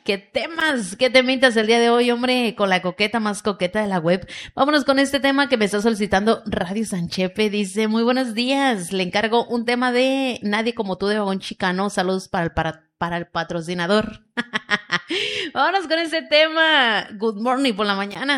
qué temas, qué temitas el día de hoy, hombre, con la coqueta más coqueta de la web. Vámonos con este tema que me está solicitando Radio Sanchepe. Dice, muy buenos días, le encargo un tema de Nadie como tú de Vagón Chicano. Saludos para el patrocinador. Vámonos con este tema. Good morning por la mañana.